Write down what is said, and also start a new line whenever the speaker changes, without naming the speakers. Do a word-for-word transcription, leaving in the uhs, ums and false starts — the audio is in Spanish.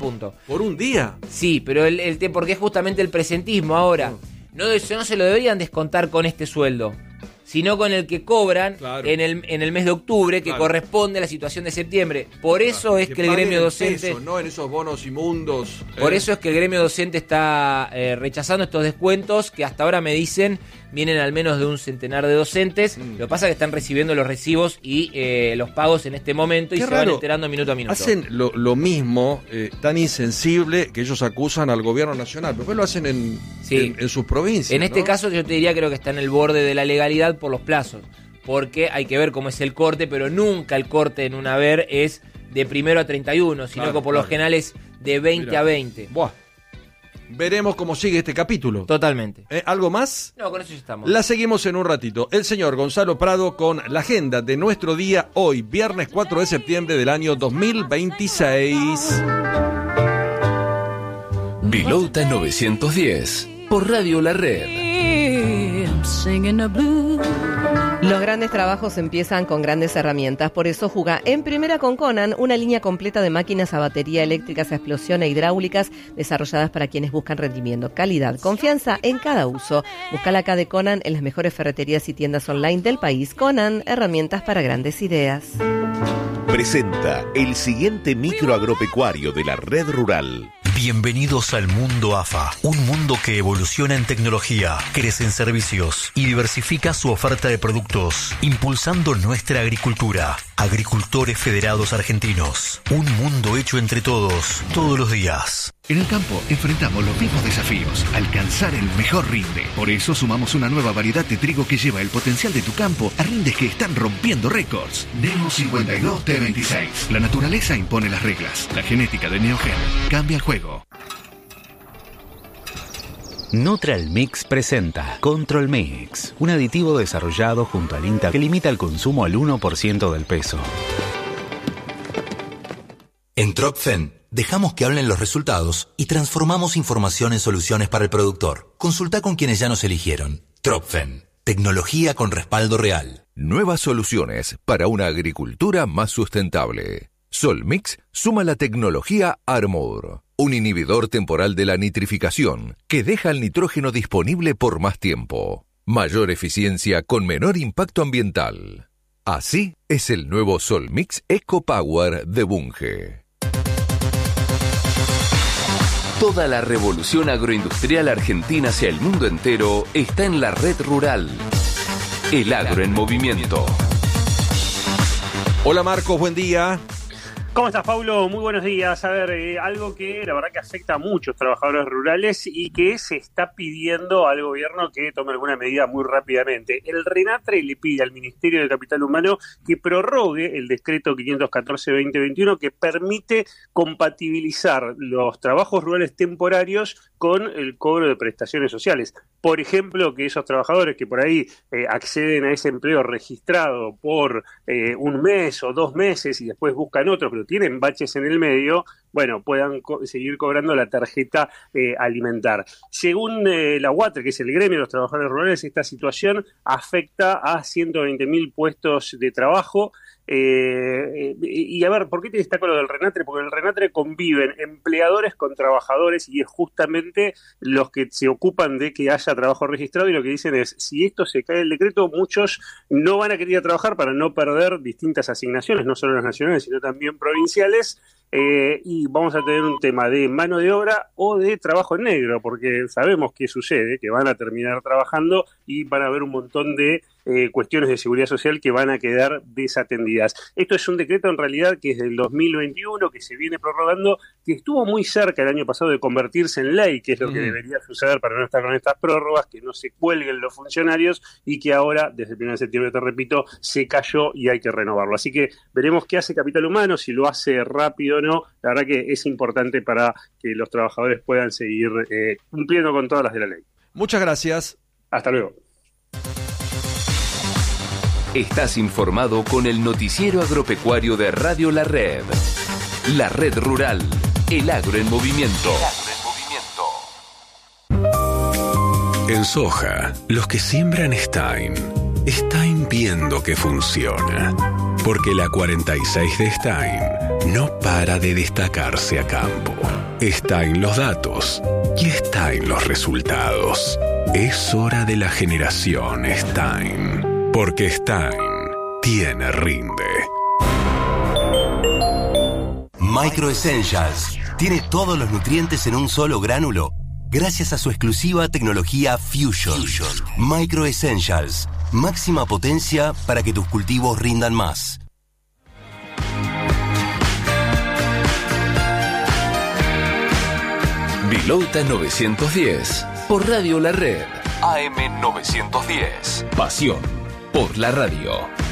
punto.
¿Por un día?
Sí, pero el, el porque es justamente el presentismo ahora. No, no se lo deberían descontar con este sueldo, sino con el que cobran
claro.
en el en el mes de octubre, que claro. corresponde a la situación de septiembre. Por eso claro. es que, que el gremio docente...
Peso, no en esos bonos inmundos.
Por
eh.
eso es que el gremio docente está eh, rechazando estos descuentos, que hasta ahora me dicen vienen al menos de un centenar de docentes. Mm. Lo que pasa es que están recibiendo los recibos y eh, los pagos en este momento y Qué se raro. van enterando minuto a minuto.
Hacen lo, lo mismo, eh, tan insensible, que ellos acusan al gobierno nacional, pero lo hacen en, sí. en, en sus provincias.
En este
¿no?
caso yo te diría creo que está en el borde de la legalidad por los plazos, porque hay que ver cómo es el corte, pero nunca el corte en un haber es de primero a treinta y uno, sino claro, que por claro. lo general es de veinte Mirá. a veinte.
Buah. Veremos cómo sigue este capítulo.
Totalmente.
¿Eh? ¿Algo más?
No, con eso ya estamos.
La seguimos en un ratito. El señor Gonzalo Prado con la agenda de nuestro día hoy, viernes cuatro de septiembre del año dos mil veintiséis.
Vilota novecientos diez, por Radio La Red.
Los grandes trabajos empiezan con grandes herramientas, por eso Juga en primera con Conan, una línea completa de máquinas a batería, eléctricas a explosión e hidráulicas desarrolladas para quienes buscan rendimiento, calidad, confianza en cada uso. Buscala acá de Conan en las mejores ferreterías y tiendas online del país. Conan, herramientas para grandes ideas.
Presenta el siguiente micro agropecuario de la Red Rural.
Bienvenidos al mundo A F A, un mundo que evoluciona en tecnología, crece en servicios y diversifica su oferta de productos, impulsando nuestra agricultura. Agricultores Federados Argentinos, un mundo hecho entre todos, todos los días.
En el campo enfrentamos los mismos desafíos, alcanzar el mejor rinde. Por eso sumamos una nueva variedad de trigo que lleva el potencial de tu campo a rindes que están rompiendo récords. Neo cincuenta y dos T veintiséis. La naturaleza impone las reglas. La genética de Neogen cambia el juego.
Neutral Mix presenta Control Mix, un aditivo desarrollado junto al INTA que limita el consumo al uno por ciento del peso.
En Tropfen dejamos que hablen los resultados y transformamos información en soluciones para el productor. Consulta con quienes ya nos eligieron. Tropfen, tecnología con respaldo real.
Nuevas soluciones para una agricultura más sustentable. Solmix suma la tecnología Armour, un inhibidor temporal de la nitrificación que deja el nitrógeno disponible por más tiempo. Mayor eficiencia con menor impacto ambiental. Así es el nuevo Solmix EcoPower de Bunge.
Toda la revolución agroindustrial argentina hacia el mundo entero está en la Red Rural. El agro en movimiento.
Hola Marcos, buen día.
¿Cómo estás, Paulo? Muy buenos días. A ver, eh, algo que la verdad que afecta a muchos trabajadores rurales y que se está pidiendo al gobierno que tome alguna medida muy rápidamente. El RENATRE le pide al Ministerio de Capital Humano que prorrogue el decreto quinientos catorce barra veinte veintiuno que permite compatibilizar los trabajos rurales temporarios con el cobro de prestaciones sociales. Por ejemplo, que esos trabajadores que por ahí eh, acceden a ese empleo registrado por eh, un mes o dos meses y después buscan otro, pero tienen baches en el medio, bueno, puedan co- seguir cobrando la tarjeta eh, alimentar. Según eh, la UATRE, que es el gremio de los trabajadores rurales, esta situación afecta a ciento veinte mil puestos de trabajo. Eh, y, y a ver, ¿por qué te destaco lo del RENATRE? Porque en el RENATRE conviven empleadores con trabajadores y es justamente los que se ocupan de que haya trabajo registrado, y lo que dicen es, si esto se cae el decreto, muchos no van a querer ir a trabajar para no perder distintas asignaciones, no solo las nacionales, sino también provinciales. Eh, y vamos a tener un tema de mano de obra o de trabajo en negro, porque sabemos qué sucede, que van a terminar trabajando y van a haber un montón de eh, cuestiones de seguridad social que van a quedar desatendidas. Esto es un decreto en realidad que es del dos mil veintiuno, que se viene prorrogando, que estuvo muy cerca el año pasado de convertirse en ley, que es lo que debería suceder para no estar con estas prórrogas, que no se cuelguen los funcionarios y que ahora, desde el primero de septiembre, te repito, se cayó y hay que renovarlo. Así que veremos qué hace Capital Humano, si lo hace rápido o no. La verdad que es importante para que los trabajadores puedan seguir eh, cumpliendo con todas las de la ley.
Muchas gracias.
Hasta luego.
Estás informado con el noticiero agropecuario de Radio La Red. La Red Rural. El agro en movimiento.
En soja, los que siembran Stein, Stein viendo que funciona. Porque la cuarenta y seis de Stein no para de destacarse a campo. Está en los datos y está en los resultados. Es hora de la generación Stein, porque Stein tiene rinde.
Micro Essentials tiene todos los nutrientes en un solo gránulo gracias a su exclusiva tecnología Fusion. Fusion. Micro Essentials, máxima potencia para que tus cultivos rindan más.
Vilauta novecientos diez, por Radio La Red. A M novecientos diez. Pasión por la radio.